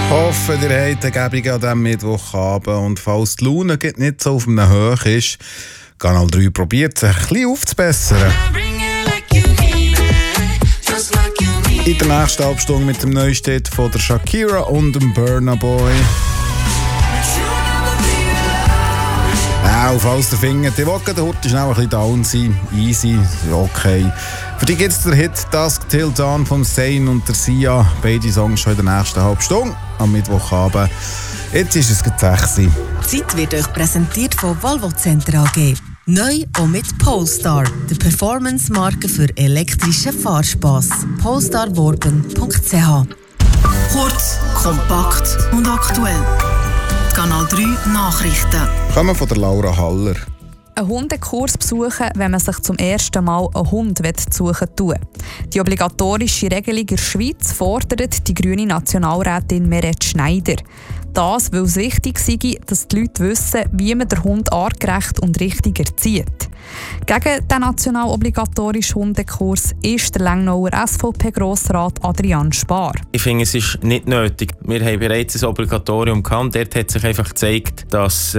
hoffe, ihr habt eine Gebung an diesem Mittwochabend. Und falls die Laune nicht so auf einem Hoch ist, Kanal 3 probiert sich ein bisschen aufzubessern. In der nächsten Halbstunde mit dem Neustädt von der Shakira und dem Burna Boy. Falls der Finger, die Woche, der Hut ist auch ein bisschen down sein. Easy, okay. Für die gibt es den Hit «Dusk Till Dawn» von Zayn und der Sia. Beide Songs schon in der nächsten Halbstunde am Mittwochabend. Jetzt ist es 6 Uhr. Die Zeit wird euch präsentiert von Volvo Center AG. Neu auch mit Polestar, der Performance-Marke für elektrischen Fahrspass. polestarwarben.ch. Kurz, kompakt und aktuell. Kanal 3 Nachrichten. Kommen von der Laura Haller. Einen Hundekurs besuchen, wenn man sich zum ersten Mal einen Hund suchen will. Die obligatorische Regelung in der Schweiz fordert die grüne Nationalrätin Meret Schneider. Das, weil es wichtig sei, dass die Leute wissen, wie man den Hund artgerecht und richtig erzieht. Gegen den national obligatorischen Hundekurs ist der Lengnauer SVP-Grossrat Adrian Spar. Ich finde, es ist nicht nötig. Wir haben bereits ein Obligatorium gehabt. Dort hat sich einfach gezeigt, dass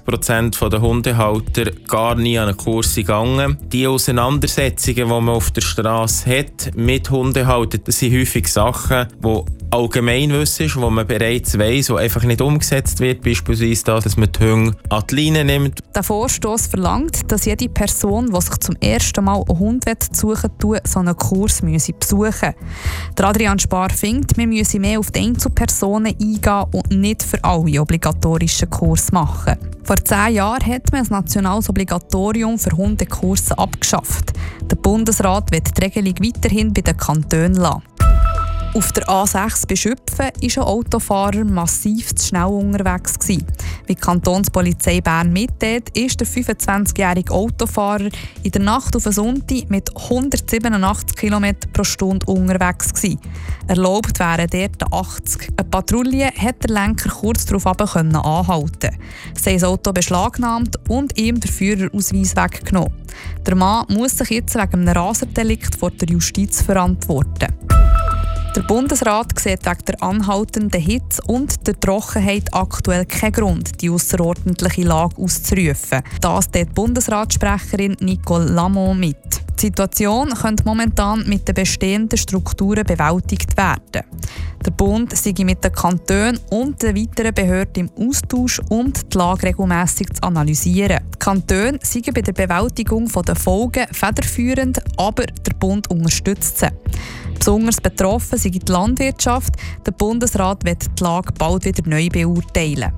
20% der Hundehalter gar nie an einen Kurs gegangen sind. Die Auseinandersetzungen, die man auf der Straße hat mit Hundehaltern, das sind häufig Sachen, die Allgemeinwissen ist, wo man bereits weiss, wo einfach nicht umgesetzt wird. Beispielsweise das, dass man die Hunde an die Leine nimmt. Der Vorstoss verlangt, dass jede Person, die sich zum ersten Mal einen Hund suchen will, so einen Kurs besuchen müsse. Der Adrian Spar findet, wir müssen mehr auf die Einzelpersonen eingehen und nicht für alle obligatorischen Kurse machen. Vor 10 Jahren hat man ein nationales Obligatorium für Hundekurse abgeschafft. Der Bundesrat wird die Regelung weiterhin bei den Kantonen lassen. Auf der A6 bei Schüpfen war ein Autofahrer massiv zu schnell unterwegs. Wie die Kantonspolizei Bern mitteilt, ist der 25-jährige Autofahrer in der Nacht auf einen Sonntag mit 187 km pro Stunde unterwegs gewesen. Erlaubt wären dort 80. Eine Patrouille hat der Lenker kurz darauf anhalten. Sie haben das Auto beschlagnahmt und ihm den Führerausweis weggenommen. Der Mann muss sich jetzt wegen einem Raserdelikt vor der Justiz verantworten. Der Bundesrat sieht wegen der anhaltenden Hitze und der Trockenheit aktuell keinen Grund, die ausserordentliche Lage auszurufen. Das teilt die Bundesratssprecherin Nicole Lamont mit. Die Situation könnte momentan mit den bestehenden Strukturen bewältigt werden. Der Bund sei mit den Kantonen und den weiteren Behörden im Austausch, um die Lage regelmässig zu analysieren. Die Kantone seien bei der Bewältigung der Folgen federführend, aber der Bund unterstützt sie. Besonders betroffen sei die Landwirtschaft. Der Bundesrat wird die Lage bald wieder neu beurteilen.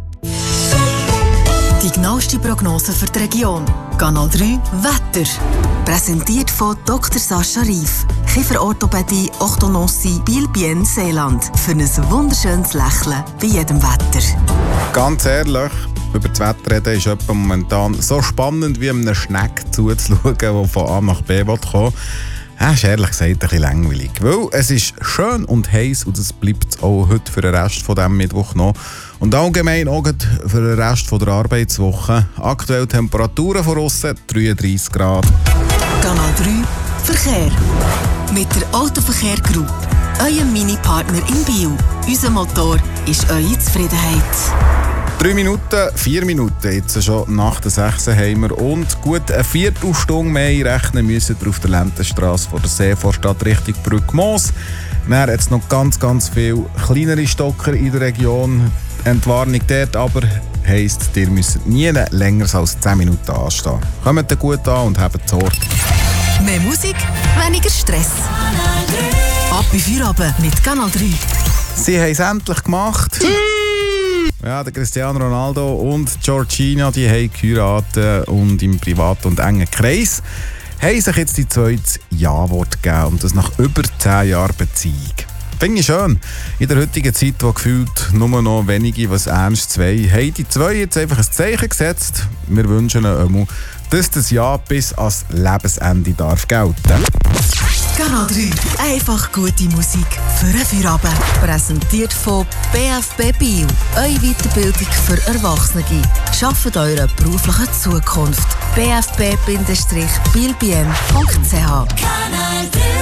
Die genaueste Prognose für die Region. Kanal 3 Wetter. Präsentiert von Dr. Sascha Rief. Kieferorthopädie, Orthodontie, Biel-Bienne, Seeland. Für ein wunderschönes Lächeln bei jedem Wetter. Ganz ehrlich, über das Wetter reden ist etwa momentan so spannend, wie einem Schneck zuzuschauen, der von A nach B kommen will. Das ist ehrlich gesagt ein bisschen langweilig. Weil es ist schön und heiß und es bleibt auch heute für den Rest von diesem Mittwoch noch. Und allgemein auch für den Rest der Arbeitswoche. Aktuell Temperaturen von aussen 33 Grad. Kanal 3 Verkehr. Mit der Autoverkehr Group. Eurem Mini-Partner in Biel. Unser Motor ist eure Zufriedenheit. 3 Minuten, 4 Minuten, jetzt schon nach der 6 haben wir und gut eine Viertelstunde mehr rechnen müssen wir auf der Lendenstrasse von der Seevorstadt Richtung Brücke Moos. Dann hat es noch ganz viele kleinere Stocker in der Region. Entwarnung dort aber heisst, ihr müsst nie länger als 10 Minuten anstehen. Kommt gut an und habt Sorge. Mehr Musik, weniger Stress. Ab in Feierabend mit Kanal 3. Sie haben es endlich gemacht. Ja, der Cristiano Ronaldo und Georgina, die haben geheiratet und im privaten und engen Kreis haben sich jetzt die zweites Ja-Wort gegeben und das nach über 10 Jahren Beziehung. Finde ich schön. In der heutigen Zeit, wo gefühlt nur noch wenige was ernst wollen, haben die zwei jetzt einfach ein Zeichen gesetzt. Wir wünschen ihnen, dass das Ja bis ans Lebensende darf gelten. Kanal 3. Einfach gute Musik für einen Feierabend. Präsentiert von BFB Biel. Eure Weiterbildung für Erwachsene. Schafft eure berufliche Zukunft. bfb-bielbien.ch. Kanal 3.